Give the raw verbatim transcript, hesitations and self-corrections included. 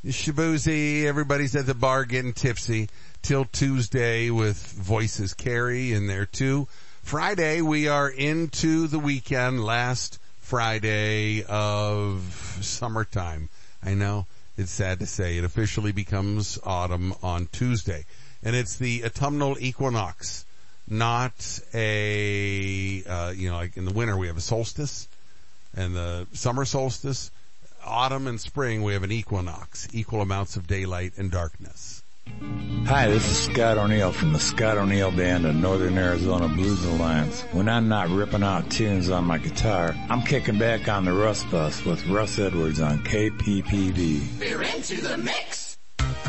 Shabuzi, everybody's at the bar getting tipsy till Tuesday with Voices Carry in there too. Friday, we are into the weekend, last Friday of summertime. I know, it's sad to say, it officially becomes autumn on Tuesday. And it's the autumnal equinox, not a, uh, you know, like in the winter we have a solstice, and the summer solstice. Autumn and spring we have an equinox, equal amounts of daylight and darkness. Hi, this is Scott O'Neill from the Scott O'Neill Band of Northern Arizona Blues Alliance. When I'm not ripping out tunes on my guitar, I'm kicking back on the Russ Bus with Russ Edwards on K P P V. We're into the mix.